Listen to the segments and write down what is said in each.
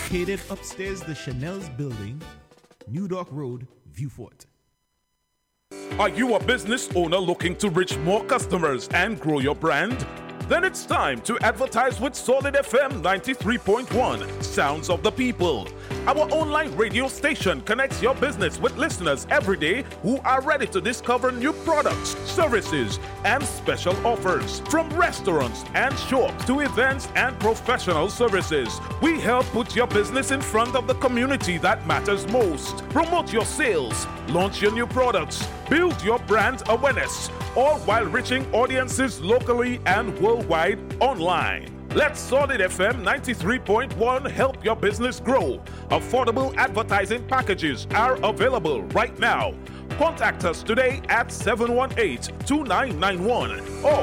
Located upstairs the Chanel's building, New Dock Road, Viewfort. Are you a business owner looking to reach more customers and grow your brand? Then it's time to advertise with Solid FM 93.1, Sounds of the People. Our online radio station connects your business with listeners every day who are ready to discover new products, services, and special offers. From restaurants and shops to events and professional services, we help put your business in front of the community that matters most. Promote your sales, launch your new products, build your brand awareness, all while reaching audiences locally and worldwide online. Let Solid FM 93.1 help your business grow. Affordable advertising packages are available right now. Contact us today at 718-2991 or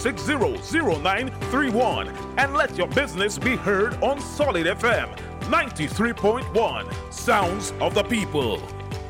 460-0931 and let your business be heard on Solid FM 93.1, Sounds of the People.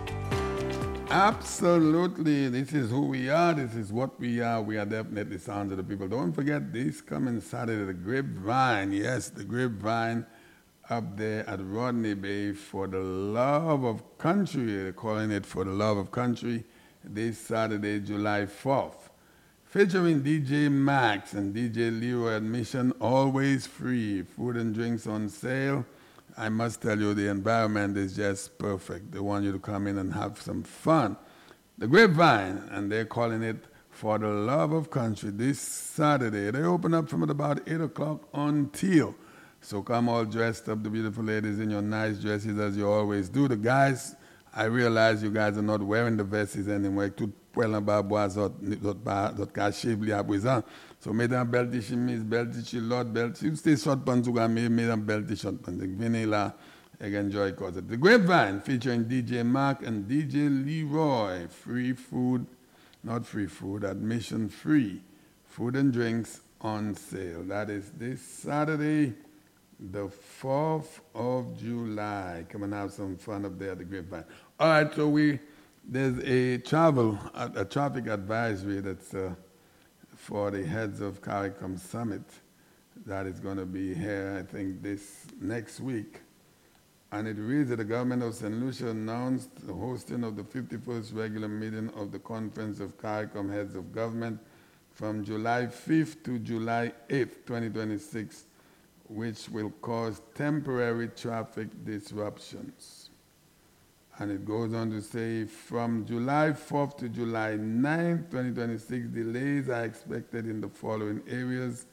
Absolutely. This is who we are. This is what we are. We are definitely Sounds of the People. Don't forget this coming Saturday, the Grapevine. Yes, the Grapevine up there at Rodney Bay for the love of country. They're calling it For the Love of Country this Saturday, July 4th. Featuring DJ Max and DJ Leroy. Admission always free. Food and drinks on sale. I must tell you, the environment is just perfect. They want you to come in and have some fun. The Grapevine, and they're calling it For the Love of Country this Saturday. They open up from about 8 o'clock until. So come all dressed up, the beautiful ladies in your nice dresses as you always do. The guys, I realize you guys are not wearing the vests anymore. Tout poil en bas bois, d'autres cachés, à présent. So, mesdames, belle chemise, belle chilote, belle. Si vous stay short pants, vous avez mesdames, belle short pants. Venez là and enjoy cause. The Grapevine featuring DJ Mark and DJ Leroy. Free food, not free food, admission free. Food and drinks on sale. That is this Saturday, the 4th of July. Come and have some fun up there at the Grapevine. All right, so there's a traffic advisory that's for the heads of CARICOM Summit that is going to be here, I think, this next week. And it reads that the government of St. Lucia announced the hosting of the 51st regular meeting of the Conference of CARICOM Heads of Government from July 5th to July 8th, 2026, which will cause temporary traffic disruptions. And it goes on to say, from July 4th to July 9th, 2026, delays are expected in the following areas.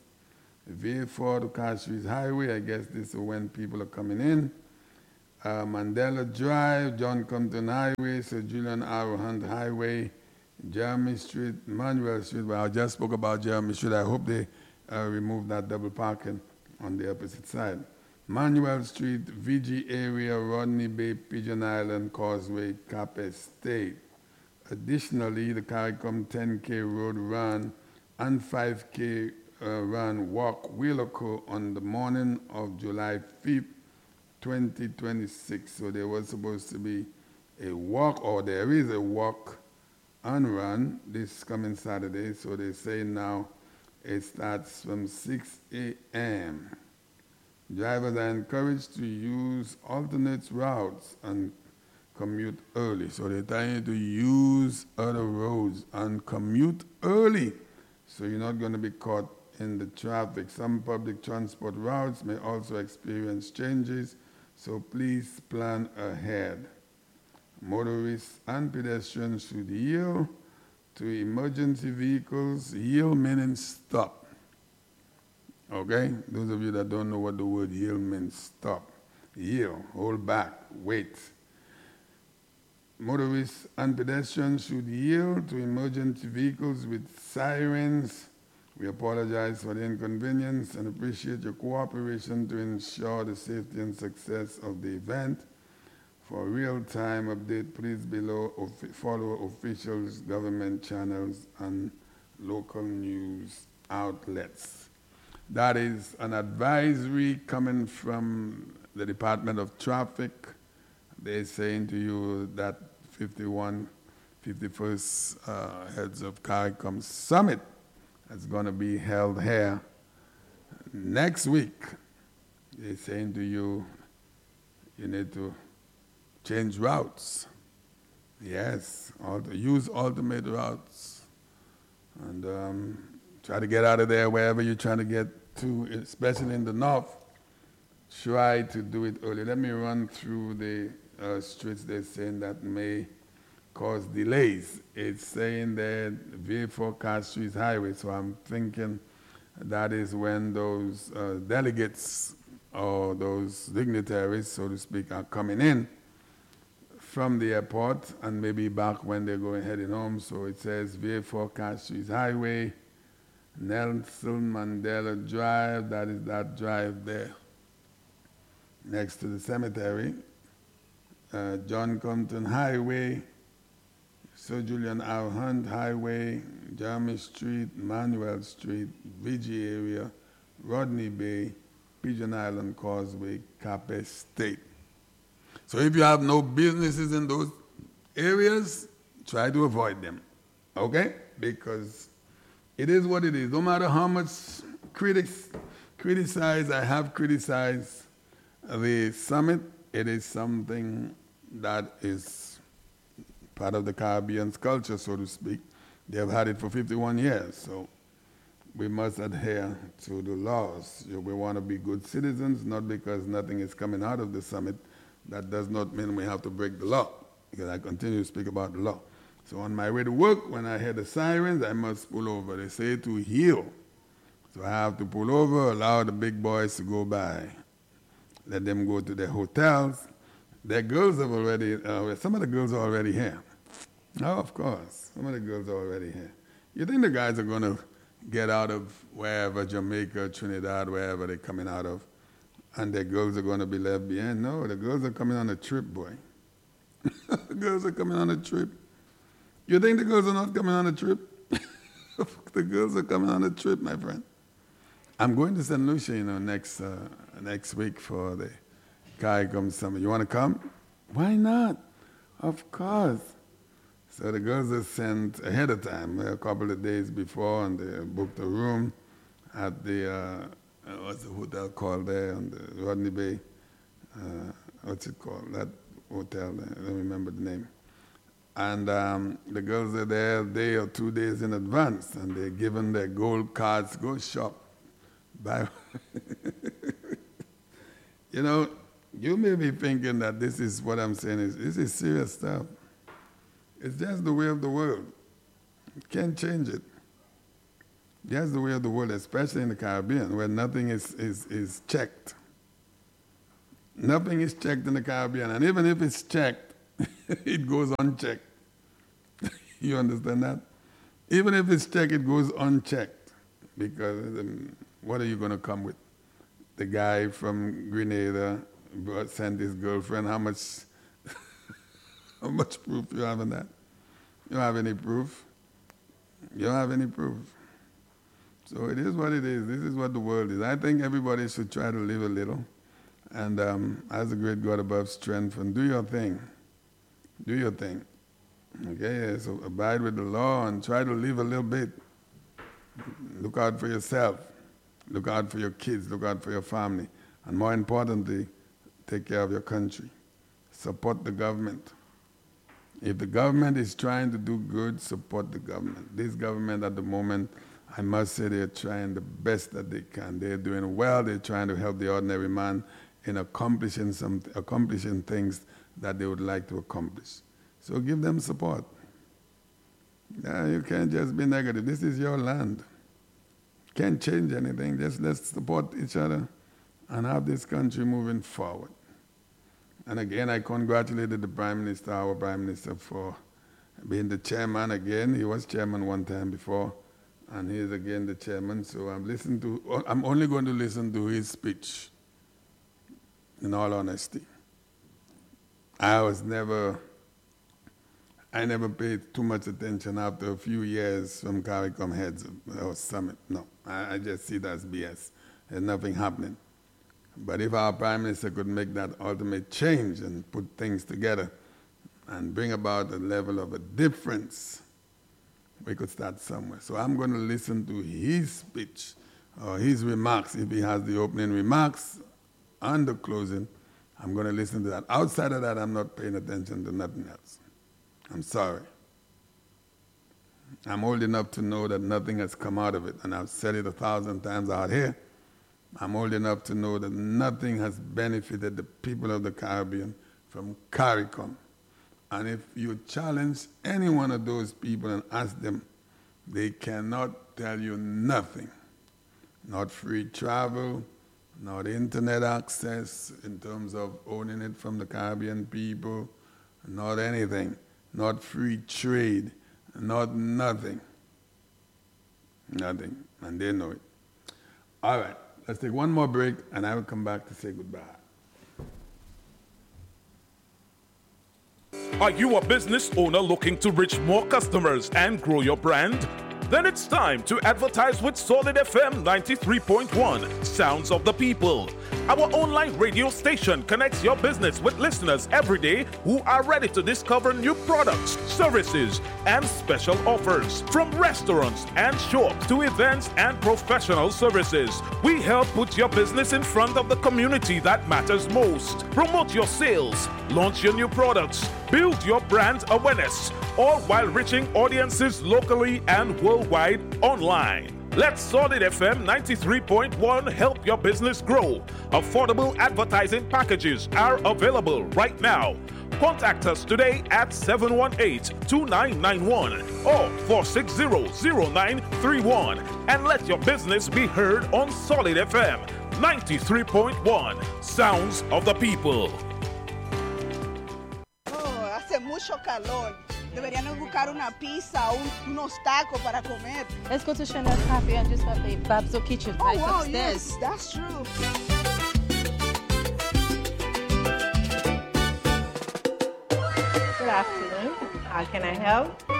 V4 to Castries Highway, I guess this is when people are coming in. Mandela Drive, John Compton Highway, Sir Julian R. Hunt Highway, Jeremy Street, Manuel Street. Well, I just spoke about Jeremy Street. I hope they remove that double parking on the opposite side. Manuel Street, VG area, Rodney Bay, Pigeon Island, Causeway, Cap Estate. Additionally, the CARICOM 10K road run and 5K run walk will occur on the morning of July 5th, 2026. So there was supposed to be a walk, or there is a walk and run this coming Saturday. So they say now it starts from 6 a.m. Drivers are encouraged to use alternate routes and commute early. So they're trying to use other roads and commute early, so you're not going to be caught in the traffic. Some public transport routes may also experience changes, so please plan ahead. Motorists and pedestrians should yield to emergency vehicles. Yield meaning stop. Okay? Those of you that don't know what the word yield means, stop. Yield, hold back, wait. Motorists and pedestrians should yield to emergency vehicles with sirens. We apologize for the inconvenience and appreciate your cooperation to ensure the safety and success of the event. For real-time update, please follow officials, government channels, and local news outlets. That is an advisory coming from the Department of Traffic. They're saying to you that 51st Heads of CARICOM Summit is going to be held here next week. They're saying to you You need to change routes. Yes, use alternate routes. And try to get out of there wherever you're trying to get to, especially in the north. Try to do it early. Let me run through the streets they're saying that may cause delays. It's saying that V4 Street Highway, so I'm thinking that is when those delegates or those dignitaries, so to speak, are coming in from the airport and maybe back when they're heading home. So it says V4 Street Highway, Nelson Mandela Drive, that is that drive there next to the cemetery, John Compton Highway, Sir Julian R. Hunt Highway, Jeremy Street, Manuel Street, VG area, Rodney Bay, Pigeon Island Causeway, Cape State. So if you have no businesses in those areas, try to avoid them, okay? Because it is what it is. No matter how much I have criticized the summit, it is something that is part of the Caribbean's culture, so to speak. They have had it for 51 years, so we must adhere to the laws. We want to be good citizens, not because nothing is coming out of the summit. That does not mean we have to break the law, because I continue to speak about the law. So on my way to work, when I hear the sirens, I must pull over. They say to heel. So I have to pull over, allow the big boys to go by. Let them go to their hotels. Their girls have already, some of the girls are already here. Oh, of course, some of the girls are already here. You think the guys are going to get out of wherever, Jamaica, Trinidad, wherever they're coming out of, and their girls are going to be left behind? No, the girls are coming on a trip, boy. The girls are coming on a trip. You think the girls are not coming on a trip? The girls are coming on a trip, my friend. I'm going to St. Lucia, next week for the CARICOM Summit. You want to come? Why not? Of course. So the girls are sent ahead of time, a couple of days before, and they booked a room at the, what's the hotel called there on the Rodney Bay? What's it called? That hotel there. I don't remember the name. And the girls are there a day or 2 days in advance, and they're given their gold cards, go shop. Buy. You may be thinking that this is what I'm saying, this is serious stuff. It's just the way of the world. You can't change it. Just the way of the world, especially in the Caribbean, where nothing is checked. Nothing is checked in the Caribbean, and even if it's checked, it goes unchecked. You understand that? Even if it's checked, it goes unchecked. Because what are you going to come with? The guy from Grenada sent his girlfriend. How much proof you have in that? You don't have any proof. You don't have any proof. So it is what it is. This is what the world is. I think everybody should try to live a little. And as a great God above strength, and do your thing. Do your thing. Okay, so abide with the law and try to live a little bit. Look out for yourself. Look out for your kids. Look out for your family. And more importantly, take care of your country. Support the government. If the government is trying to do good, support the government. This government at the moment, I must say they're trying the best that they can. They're doing well. They're trying to help the ordinary man in accomplishing things that they would like to accomplish. So give them support. Yeah, you can't just be negative. This is your land. Can't change anything. Just let's support each other and have this country moving forward. And again, I congratulated the Prime Minister, our Prime Minister, for being the chairman again. He was chairman one time before, and he is again the chairman. So I'm only going to listen to his speech, in all honesty. I never paid too much attention after a few years from CARICOM heads or summit. No, I just see that as BS. There's nothing happening. But if our Prime Minister could make that ultimate change and put things together and bring about a level of a difference, we could start somewhere. So I'm going to listen to his speech or his remarks. If he has the opening remarks and the closing, I'm going to listen to that. Outside of that, I'm not paying attention to nothing else. I'm sorry. I'm old enough to know that nothing has come out of it, and I've said it 1,000 times out here. I'm old enough to know that nothing has benefited the people of the Caribbean from CARICOM. And if you challenge any one of those people and ask them, they cannot tell you nothing. Not free travel, not internet access in terms of owning it from the Caribbean people, not anything, not free trade, not nothing. Nothing, and they know it. All right, let's take one more break, and I will come back to say goodbye. Are you a business owner looking to reach more customers and grow your brand? Then it's time to advertise with Solid FM 93.1, Sounds of the People. Our online radio station connects your business with listeners every day who are ready to discover new products, services, and special offers. From restaurants and shops to events and professional services, we help put your business in front of the community that matters most. Promote your sales, launch your new products, build your brand awareness, all while reaching audiences locally and worldwide online. Let Solid FM 93.1 help your business grow. Affordable advertising packages are available right now. Contact us today at 718-2991 or 460-0931 and let your business be heard on Solid FM 93.1, Sounds of the People. Oh, hace mucho calor. Deberían buscar una pizza, unos tacos para comer. Let's go to Chanel's Cafe and just have a Babzo Kitchen right upstairs. Yes, that's true. Good afternoon. How can I help?